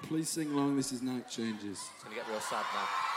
Please sing along. This is Night Changes. It's going to get real sad now.